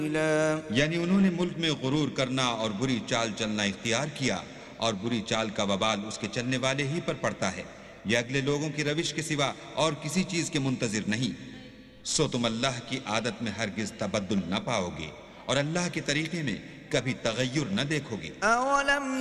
यानी उन्होंने मुल्क में गुरूर करना और बुरी चाल चलना इख्तियार किया, और बुरी चाल का वबाल उसके चलने वाले ही पर पड़ता है। यह अगले लोगों की रविश के सिवा और किसी चीज के मुंतजिर नहीं। सो तुम अल्लाह की आदत में हरगिज तबद्दुल न पाओगे और अल्लाह के तरीके में कभी तगय्युर न देखोगे।